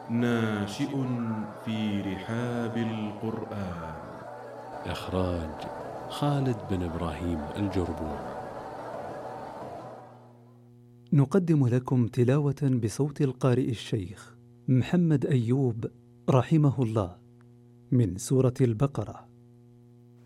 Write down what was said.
ناشئ في رحاب القرآن. إخراج خالد بن إبراهيم الجربون. نقدم لكم تلاوة بصوت القارئ الشيخ محمد أيوب رحمه الله من سورة البقرة.